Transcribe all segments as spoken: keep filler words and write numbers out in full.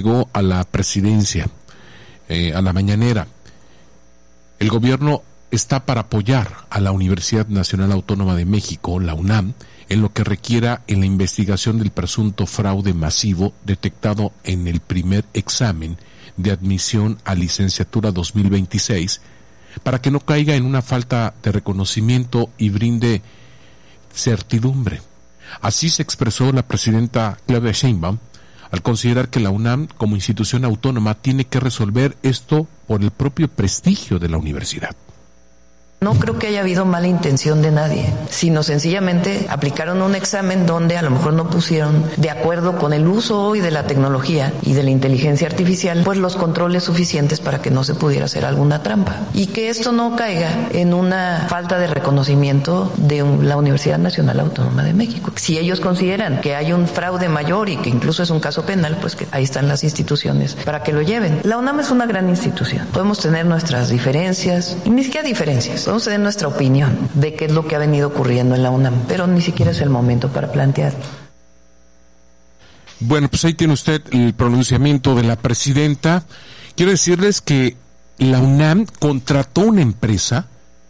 llegó a la presidencia, eh, a la mañanera. El gobierno está para apoyar a la Universidad Nacional Autónoma de México, la UNAM, en lo que requiera en la investigación del presunto fraude masivo detectado en el primer examen de admisión a licenciatura dos mil veintiséis, para que no caiga en una falta de reconocimiento y brinde certidumbre. Así se expresó la presidenta Claudia Sheinbaum al considerar que la UNAM, como institución autónoma, tiene que resolver esto por el propio prestigio de la universidad. No creo que haya habido mala intención de nadie, sino sencillamente aplicaron un examen donde a lo mejor no pusieron de acuerdo con el uso hoy de la tecnología y de la inteligencia artificial, pues los controles suficientes para que no se pudiera hacer alguna trampa. Y que esto no caiga en una falta de reconocimiento de la Universidad Nacional Autónoma de México. Si ellos consideran que hay un fraude mayor y que incluso es un caso penal, pues que ahí están las instituciones para que lo lleven. La UNAM es una gran institución. Podemos tener nuestras diferencias, y ni siquiera diferencias, podemos tener nuestra opinión de qué es lo que ha venido ocurriendo en la UNAM, pero ni siquiera es el momento para plantearlo. Bueno, pues ahí tiene usted el pronunciamiento de la presidenta. Quiero decirles que la UNAM contrató una empresa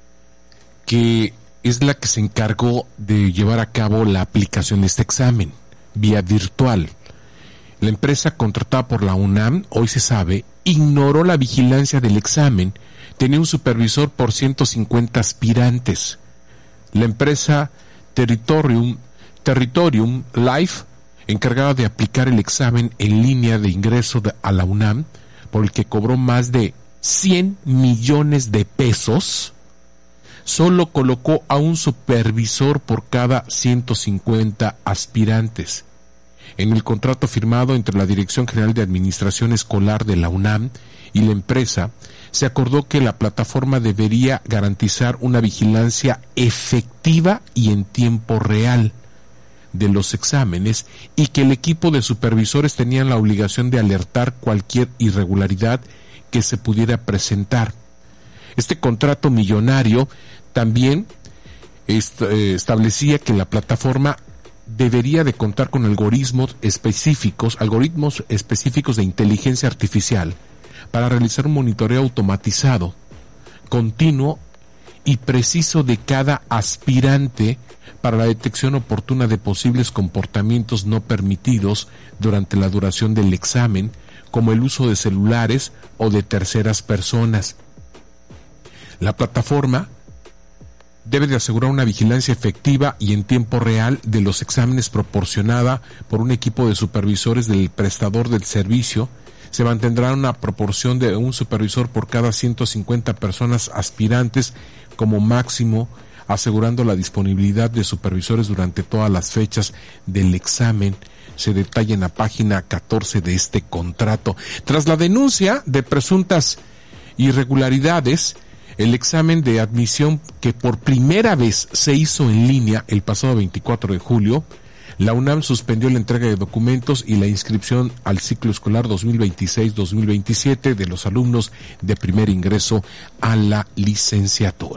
que es la que se encargó de llevar a cabo la aplicación de este examen vía virtual. La empresa contratada por la UNAM, hoy se sabe, ignoró la vigilancia del examen. Tenía un supervisor por ciento cincuenta aspirantes. La empresa Territorium, Territorium Life, encargada de aplicar el examen en línea de ingreso de, a la UNAM, por el que cobró más de cien millones de pesos, solo colocó a un supervisor por cada ciento cincuenta aspirantes. En el contrato firmado entre la Dirección General de Administración Escolar de la UNAM y la empresa, se acordó que la plataforma debería garantizar una vigilancia efectiva y en tiempo real de los exámenes y que el equipo de supervisores tenían la obligación de alertar cualquier irregularidad que se pudiera presentar. Este contrato millonario también est- eh, establecía que la plataforma debería de contar con algoritmos específicos, algoritmos específicos de inteligencia artificial para realizar un monitoreo automatizado, continuo y preciso de cada aspirante para la detección oportuna de posibles comportamientos no permitidos durante la duración del examen, como el uso de celulares o de terceras personas. La plataforma debe de asegurar una vigilancia efectiva y en tiempo real de los exámenes proporcionada por un equipo de supervisores del prestador del servicio. Se mantendrá una proporción de un supervisor por cada ciento cincuenta personas aspirantes como máximo, asegurando la disponibilidad de supervisores durante todas las fechas del examen. Se detalla en la página catorce de este contrato. Tras la denuncia de presuntas irregularidades, el examen de admisión que por primera vez se hizo en línea el pasado veinticuatro de julio, la UNAM suspendió la entrega de documentos y la inscripción al ciclo escolar dos mil veintiséis dos mil veintisiete de los alumnos de primer ingreso a la licenciatura.